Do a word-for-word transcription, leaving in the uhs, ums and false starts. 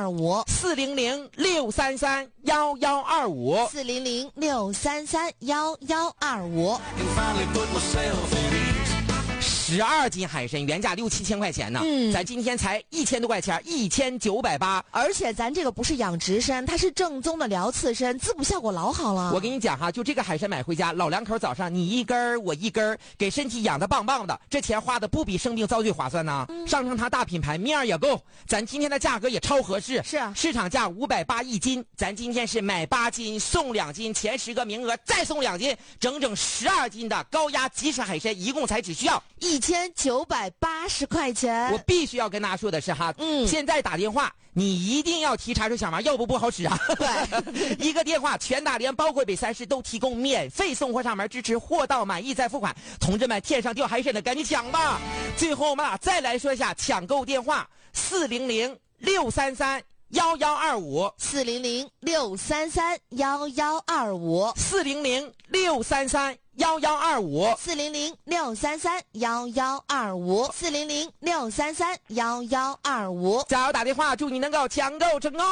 二五， 四零零六三三幺幺二五， 四零零六三三幺幺二五。 十二斤海参原价六七千块钱呢， 嗯， 咱今天才一千多块钱，一千九百八。 而且咱这个不是养殖参，它是正宗的辽刺参，滋补效果老好了。 我跟你讲哈，就这个海参买回家，老两口早上你一根儿我一根儿，给身体养的棒棒的，这钱花的不比生病遭罪划算呢？嗯、上称它大品牌面儿也够，咱今天的价格也超合适。 是啊， 市场价五百八一斤，咱今天是买八斤送两斤，前十个名额再送两斤，整整十二斤的高压即食海参，一共才只需要一千九百八十块钱。 我必须要跟大家说的是哈， 嗯， 现在打电话你一定要提茶水小麻，要不不好使啊。 对， 一个电话全大连包括北三市都提供免费送货上门，支持货到满意再付款。同志们，天上掉海参的赶紧抢吧！最后我们啊再来说一下抢购电话：四零零六三三幺幺二五， 四零零六三三幺幺二五， 四零零六三三幺幺二五， 四零零六三三幺幺二五，四零零六三三幺幺二五。 加油打电话，祝你能够抢购成功。